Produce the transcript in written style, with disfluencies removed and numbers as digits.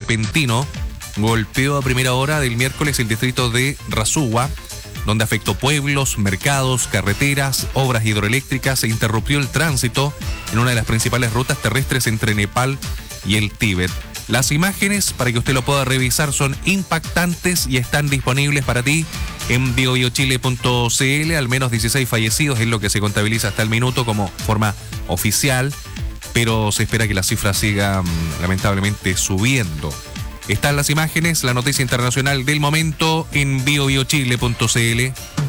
repentino golpeó a primera hora del miércoles el distrito de Rasúa, donde afectó pueblos, mercados, carreteras, obras hidroeléctricas e interrumpió el tránsito en una de las principales rutas terrestres entre Nepal y el Tíbet. Las imágenes, para que usted lo pueda revisar, son impactantes y están disponibles para ti en biobiochile.cl. Al menos 16 fallecidos es lo que se contabiliza hasta el minuto como forma oficial, pero se espera que la cifra siga lamentablemente subiendo. Están las imágenes, la noticia internacional del momento en biobiochile.cl.